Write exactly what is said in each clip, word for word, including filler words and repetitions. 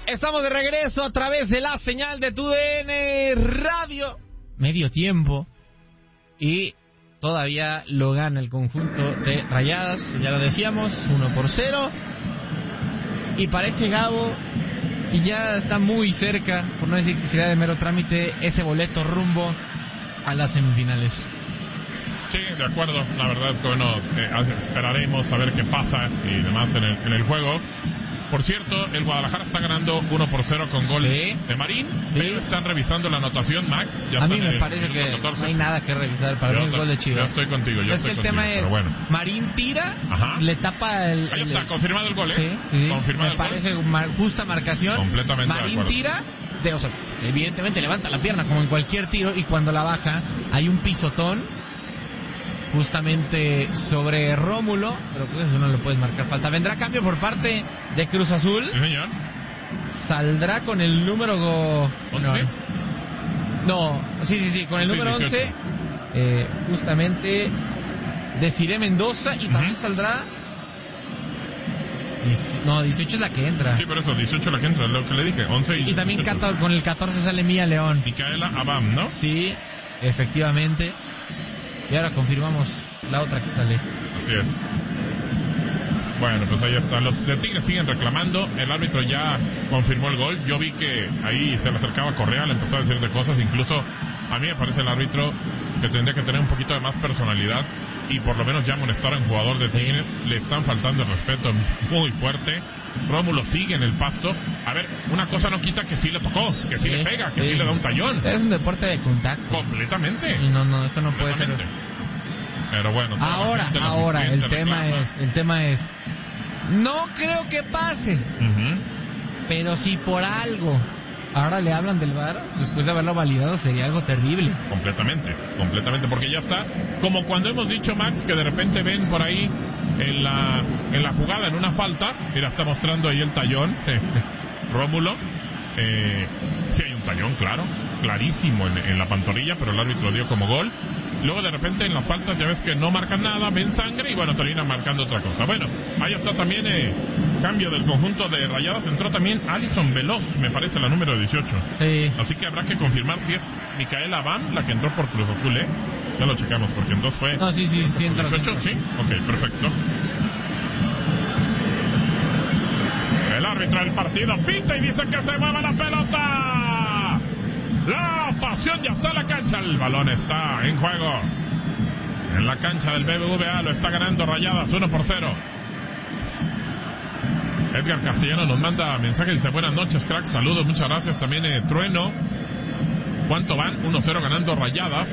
Estamos de regreso a través de la señal de tu D N Radio. Medio tiempo. Y todavía lo gana el conjunto de Rayadas. Ya lo decíamos, uno por cero. Y parece, Gabo, que ya está muy cerca, por no decir que sería de mero trámite, ese boleto rumbo a las semifinales. Sí, de acuerdo. La verdad es que, bueno, eh, esperaremos a ver qué pasa y demás en el, en el juego. Por cierto, el Guadalajara está ganando uno por cero con gol sí. de Marín. Sí. Pero están revisando la anotación, Max. Ya a mí me el, parece que catorce. No hay nada que revisar. Para yo mí es gol de Chivas. Yo estoy contigo. Yo es estoy que el contigo, tema es, bueno. Marín tira, Ajá. le tapa el... Ahí el, está, confirmado el gol, ¿eh? Sí, sí. Confirmado me el parece gol. Mar, justa marcación. Completamente Marín tira, de, o sea, evidentemente levanta la pierna como en cualquier tiro, y cuando la baja hay un pisotón justamente sobre Rómulo, pero pues eso no le puedes marcar falta. Vendrá cambio por parte de Cruz Azul. Sí, señor. Saldrá con el número go... ¿once? No, no, sí, sí, sí, con el sí, número dieciocho. once, eh, justamente Desiree Mendoza, y también uh-huh. saldrá... No, dieciocho es la que entra. Sí, pero eso, dieciocho es la que entra, lo que le dije, once y... Y también catorce, con el catorce sale Mía León. Micaela Abam, ¿no? Sí, efectivamente. Y ahora confirmamos la otra que sale. Así es. Bueno, pues ahí está. Los de Tigres siguen reclamando. El árbitro ya confirmó el gol. Yo vi que ahí se le acercaba Correa, le empezó a decir de cosas. Incluso a mí me parece el árbitro que tendría que tener un poquito de más personalidad y por lo menos ya molestar a un jugador de Tigres. Le están faltando el respeto muy fuerte. Rómulo sigue en el pasto. A ver, una cosa no quita que sí le tocó, que sí, sí le pega, que sí. sí le da un tallón. Es un deporte de contacto. Completamente. Y no, no, esto no puede ser. Pero bueno. Ahora, ahora, el tema reclama. es, el tema es, no creo que pase. Uh-huh. Pero si por algo ahora le hablan del V A R, después de haberlo validado, sería algo terrible. Completamente, completamente, porque ya está. Como cuando hemos dicho, Max, que de repente ven por ahí en la en la jugada, en una falta, mira, está mostrando ahí el tallón, Rómulo. Eh, sí hay un tallón, claro, clarísimo en, en la pantorrilla, pero el árbitro dio como gol. Luego de repente en las faltas ya ves que no marcan nada, ven sangre y bueno, terminan marcando otra cosa. Bueno, ahí está también eh, cambio del conjunto de Rayadas. Entró también Alison Veloz, me parece la número dieciocho. Sí. Así que habrá que confirmar si es Micaela Abam la que entró por Cruz Azul, ¿eh? Ya lo checamos porque entonces fue... No, sí, sí, sí entra. dieciocho, sí, ok, perfecto. El árbitro del partido pita y dice que se mueva la pelota. La pasión ya está en la cancha. El balón está en juego. En la cancha del B B V A lo está ganando Rayadas uno por cero. Edgar Castellano nos manda mensaje y dice: buenas noches, crack, saludos, muchas gracias. También eh, Trueno. ¿Cuánto van? uno cero ganando Rayadas.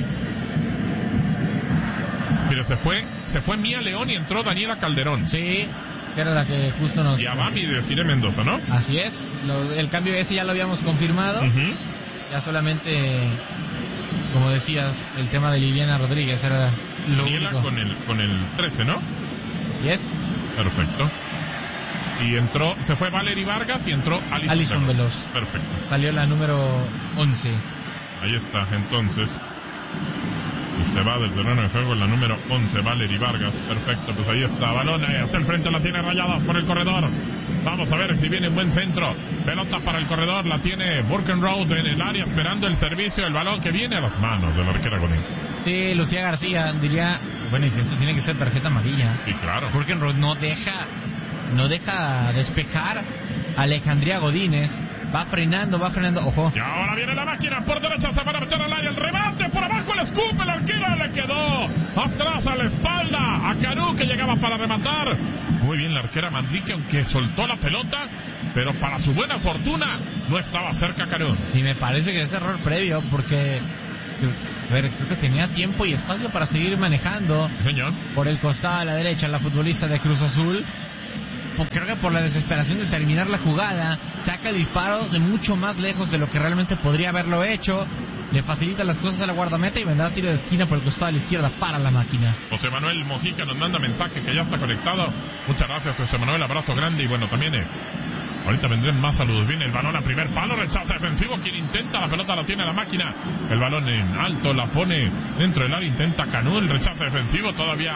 Mire, se fue, se fue Mía León y entró Daniela Calderón. Sí, que era la que justo nos... Y Abam y Desiree Mendoza, ¿no? Así es, lo, el cambio ese ya lo habíamos confirmado. Uh-huh. Ya solamente, como decías, el tema de Liliana Rodríguez era lo Daniela único. con el, con el trece, ¿no? Así es. Perfecto. Y entró, se fue Valery Vargas y entró Alison, Alison Veloz. Veloz. Perfecto. Salió la número once. Ahí está, entonces. Y se va del terreno de juego la número once, Valery Vargas. Perfecto, pues ahí está. Balón hacia el frente, la tiene Rayadas por el corredor. Vamos a ver si viene un buen centro. Pelota para el corredor, la tiene Burkenroad en el área esperando el servicio. El balón que viene a las manos de la arquera Godín. Sí, Lucía García diría, bueno, esto tiene que ser tarjeta amarilla. Y claro. Burkenroad no deja, no deja despejar a Alejandría Godínez. Va frenando, va frenando, ojo. Y ahora viene la máquina, por derecha se van a meter al área, el remate, por abajo el escupe, el arquero le quedó atrás a la espalda a Canú, que llegaba para rematar. Muy bien la arquera Manrique, aunque soltó la pelota, pero para su buena fortuna no estaba cerca Canú. Y me parece que es error previo, porque a ver, creo que tenía tiempo y espacio para seguir manejando. Señor. Por el costado a la derecha, la futbolista de Cruz Azul. Creo que por la desesperación de terminar la jugada, saca el disparo de mucho más lejos de lo que realmente podría haberlo hecho. Le facilita las cosas a la guardameta y vendrá tiro de esquina por el costado de la izquierda para la máquina. José Manuel Mojica nos manda mensaje que ya está conectado. Muchas gracias, José Manuel, abrazo grande. Y bueno, también eh, ahorita vendrán más saludos. Viene el balón a primer palo, rechaza defensivo. Quien intenta, la pelota la tiene la máquina. El balón en alto, la pone dentro del área, intenta Canú, el rechazo defensivo. Todavía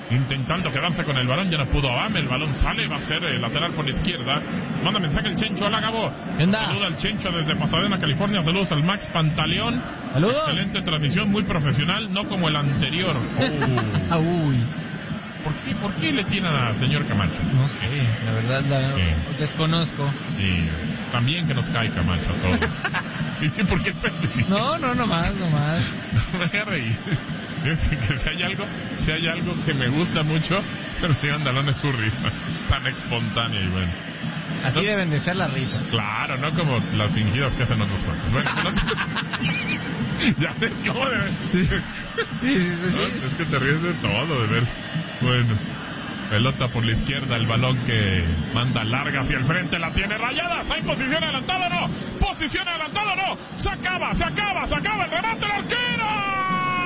intentando quedarse con el balón, ya no pudo Abame, el balón sale, va a ser el lateral por la izquierda. Manda mensaje el Chencho, hola Gabo. Saluda al Chencho desde Pasadena, California. Saludos al Max Pantaleón. Saludos. Excelente transmisión, muy profesional, no como el anterior. Oh. Uy. ¿Por qué, ¿Por qué le tiran al señor Camacho? No sé, la verdad la ¿Qué? desconozco. Y también que nos cae Camacho a todos. ¿Y por qué feliz? No, no, no más, no más. No me haga reír. Es que si hay algo, si hay algo que me gusta mucho, pero si Andalón es su risa, tan espontánea y bueno. Así ¿No? Deben de ser las risas. Claro, no como las fingidas que hacen otros cuantos. Bueno, no te... ya ves cómo de... Sí. Sí, sí, sí, ¿No? sí. Es que te ríes de todo, de ver. Bueno, pelota por la izquierda, el balón que manda larga hacia el frente, la tiene Rayadas. ¿Hay posición adelantada o no? ¿Posición adelantada o no? Se acaba, se acaba, se acaba el remate del arquero.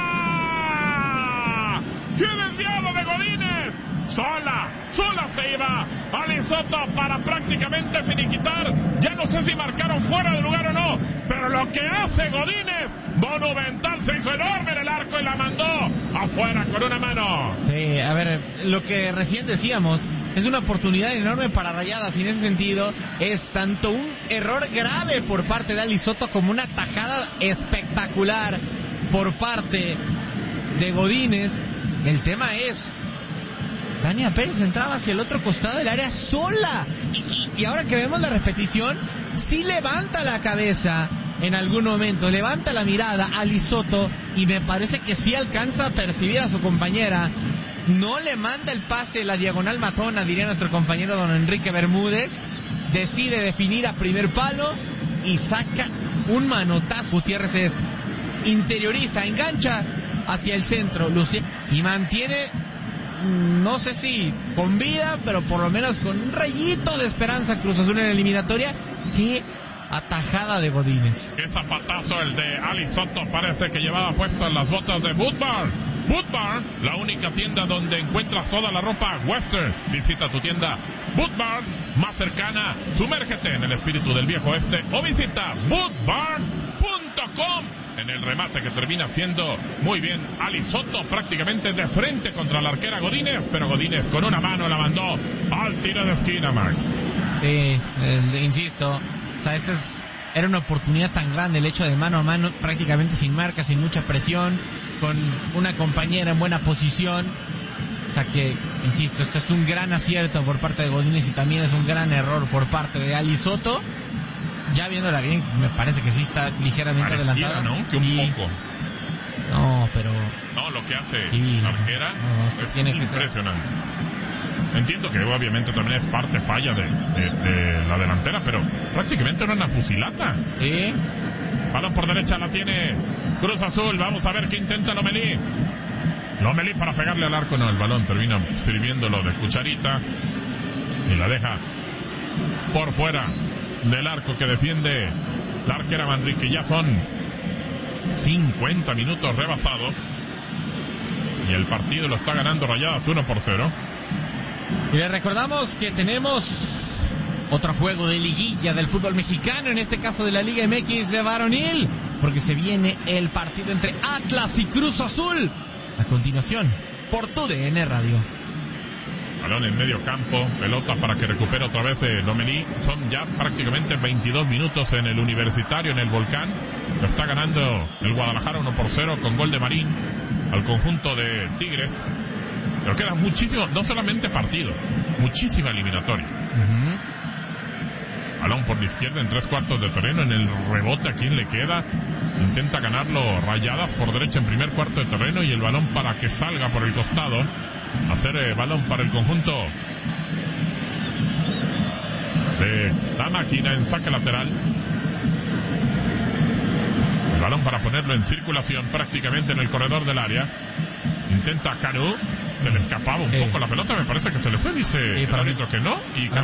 ¡Qué desviado de Godínez! Sola, sola se iba Ali Soto para prácticamente finiquitar. Ya no sé si marcaron fuera de lugar o no, pero lo que hace Godínez, monumental, se hizo enorme en el arco y la mandó afuera con una mano. Sí, a ver, lo que recién decíamos, es una oportunidad enorme para Rayadas y en ese sentido es tanto un error grave por parte de Ali Soto como una tajada espectacular por parte de Godínez. El tema es, Dania Pérez entraba hacia el otro costado del área sola. Y, y, y ahora que vemos la repetición, sí levanta la cabeza en algún momento, levanta la mirada a Ali Soto y me parece que sí alcanza a percibir a su compañera. No le manda el pase, la diagonal matona, diría nuestro compañero don Enrique Bermúdez. Decide definir a primer palo y saca un manotazo. Gutiérrez es, interioriza, engancha hacia el centro, Lucía, y mantiene, no sé si con vida, pero por lo menos con un rayito de esperanza Cruz Azul en la eliminatoria. Qué atajada de Godínez. Qué zapatazo el de Ali Soto, parece que llevaba puestas las botas de Boot Barn. Boot Barn, la única tienda donde encuentras toda la ropa western. Visita tu tienda Boot Barn más cercana, sumérgete en el espíritu del viejo oeste o visita boot barn punto com. En el remate que termina siendo muy bien Ali Soto, prácticamente de frente contra la arquera Godínez, pero Godínez con una mano la mandó al tiro de esquina, Max. Sí, eh, insisto, o sea, esta es, era una oportunidad tan grande, el hecho de mano a mano, prácticamente sin marca, sin mucha presión, con una compañera en buena posición. O sea que, insisto, esto es un gran acierto por parte de Godínez y también es un gran error por parte de Ali Soto. Ya viéndola bien, me parece que sí está ligeramente Pareciera, adelantada. ¿no? Que un sí. poco. No, pero... No, lo que hace sí, la arquera no, es tiene que impresionante. Ser. Entiendo que obviamente también es parte falla de, de, de la delantera, pero prácticamente era una fusilata. Sí. Balón por derecha la tiene Cruz Azul. Vamos a ver qué intenta Lomelí. Lomelí para pegarle al arco. No, el balón termina sirviéndolo de cucharita y la deja por fuera del arco que defiende la arquera Manrique. Ya son cincuenta minutos rebasados y el partido lo está ganando Rayadas uno por cero. Y les recordamos que tenemos otro juego de liguilla del fútbol mexicano, en este caso de la Liga M X de varonil, porque se viene el partido entre Atlas y Cruz Azul a continuación por tu D N Radio. Balón en medio campo, pelota para que recupere otra vez eh, Lomelí. Son ya prácticamente veintidós minutos en el Universitario, en el Volcán. Lo está ganando el Guadalajara uno por cero con gol de Marín al conjunto de Tigres. Pero queda muchísimo, no solamente partido, muchísima eliminatoria. Uh-huh. Balón por la izquierda en tres cuartos de terreno, en el rebote a quien le queda. Intenta ganarlo Rayadas por derecha en primer cuarto de terreno y el balón para que salga por el costado. Hacer eh, balón para el conjunto de la máquina en saque lateral. El balón para ponerlo en circulación prácticamente en el corredor del área. Intenta Canu, se le escapaba un sí. poco la pelota, me parece que se le fue, dice sí, el árbitro que no. Y